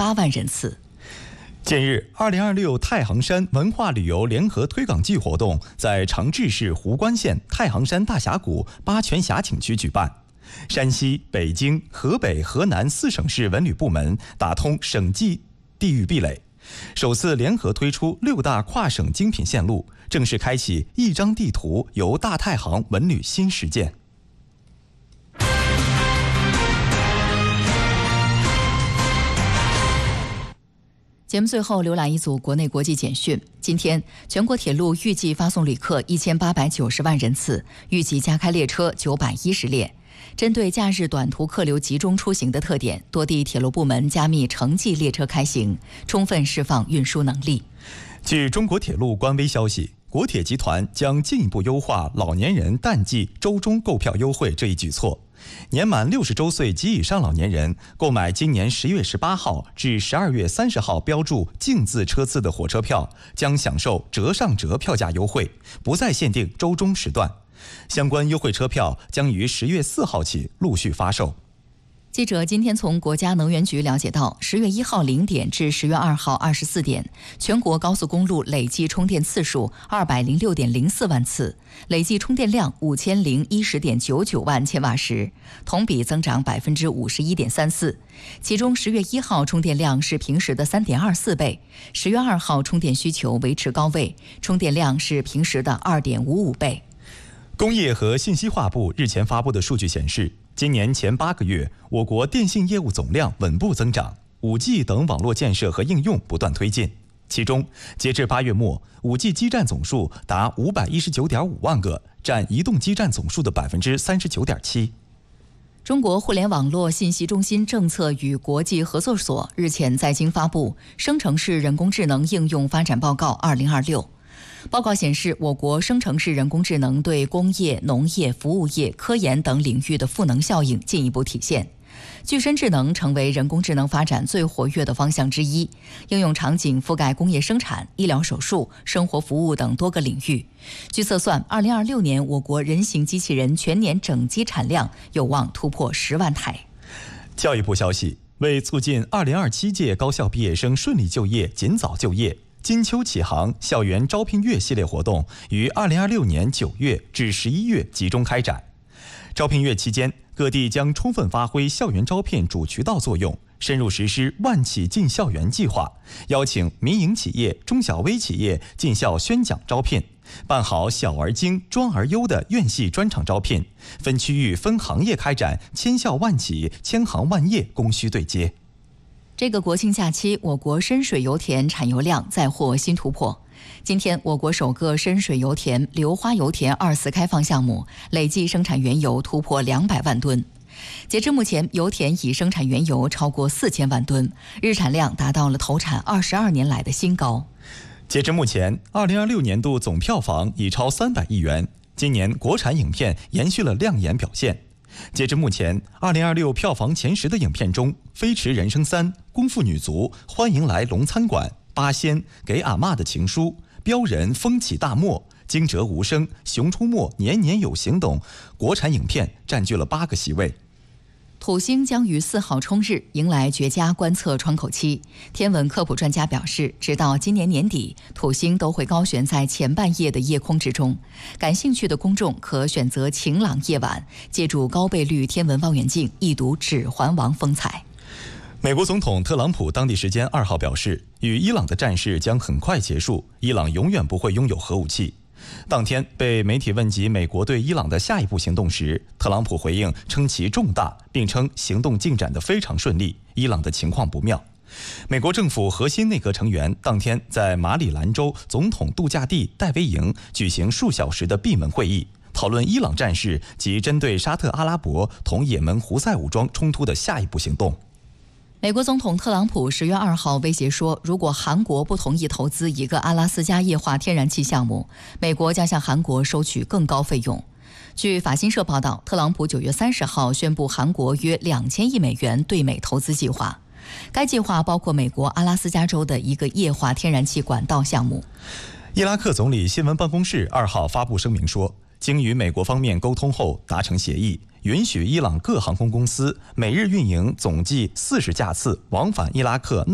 8万人次。 近日，2026太行山文化旅游联合推广季活动在长治市湖关县太行山大峡谷八泉峡景区举办。山西、北京、河北、河南4省市文旅部门打通省际地域壁垒，首次联合推出6大跨省精品线路，正式开启一张地图游大太行文旅新实践。 节目最后浏览一组国内国际简讯。今天，全国铁路预计发送旅客1890万人次，预计加开列车910列。针对假日短途客流集中出行的特点，多地铁路部门加密城际列车开行，充分释放运输能力。 据中国铁路官微消息，国铁集团将进一步优化老年人淡季周中购票优惠这一举措。年满60周岁及以上老年人购买今年10月18号至12月30号标注净字车次的火车票，将享受折上折票价优惠，不再限定周中时段。相关优惠车票将于10月4号起陆续发售。 记者今天从国家能源局了解到，10月1号0点至10月2号24点，全国高速公路累计充电次数206.04万次，累计充电量5010.99万千瓦时，同比增长51.34%。其中10月1号充电量是平时的3.24倍，10月2号充电需求维持高位，充电量是平时的2.55倍。 工业和信息化部日前发布的数据显示，今年前8个月，我国电信业务总量稳步增长，5G 等网络建设和应用不断推进。其中，截至8月末，5G 基站总数达519.5万个，占移动基站总数的39.7%。 中国互联网络信息中心政策与国际合作所日前在京发布《生成式人工智能应用发展报告2026》。报告显示，我国生成式人工智能对工业、农业、服务业、科研等领域的赋能效应进一步体现。具身智能成为人工智能发展最活跃的方向之一，应用场景覆盖工业生产、医疗手术、生活服务等多个领域。据测算，2026年我国人形机器人全年整机产量有望突破10万台。 教育部消息，为促进2027届高校毕业生顺利就业、尽早就业，金秋启航校园招聘月系列活动于2026年9月至11月集中开展。招聘月期间，各地将充分发挥校园招聘主渠道作用，深入实施万企进校园计划，邀请民营企业、中小微企业进校宣讲招聘，办好小而精、专而优的院系专场招聘，分区域、分行业开展千校万企、千行万业供需对接。 这个国庆假期，我国深水油田产油量再获新突破。今天，我国首个深水油田硫花油田2次开放项目累计生产原油突破200万吨。截至目前，油田已生产原油超过4000万吨，日产量达到了投产22年来的新高。 截至目前，2026年度总票房已超300亿元。今年国产影片延续了亮眼表现。截至目前，2026票房前10的影片中，《飞驰人生3》、《功夫女足》、《欢迎来龙餐馆》、《八仙》、《给阿嬷的情书》、《标人》、《风起大漠》、《惊蛰无声》、《熊出没》、《年年有行》等国产影片占据了8个席位。 土星将于4号冲日，迎来绝佳观测窗口期。天文科普专家表示，直到今年年底，土星都会高悬在前半夜的夜空之中。感兴趣的公众可选择晴朗夜晚，借助高倍率天文望远镜一睹指环王风采。 美国总统特朗普当地时间2号表示，与伊朗的战事将很快结束，伊朗永远不会拥有核武器。当天被媒体问及美国对伊朗的下一步行动时，特朗普回应称其重大，并称行动进展得非常顺利，伊朗的情况不妙。美国政府核心内阁成员当天在马里兰州总统度假地戴维营举行数小时的闭门会议，讨论伊朗战事及针对沙特阿拉伯同也门胡塞武装冲突的下一步行动。 美国总统特朗普10月2号威胁说，如果韩国不同意投资一个阿拉斯加液化天然气项目，美国将向韩国收取更高费用。据法新社报道，特朗普9月30号宣布韩国约2000亿美元对美投资计划，该计划包括美国阿拉斯加州的一个液化天然气管道项目。 伊拉克总理新闻办公室2号发布声明说，经与美国方面沟通后达成协议，允许伊朗各航空公司每日运营总计40架次往返伊拉克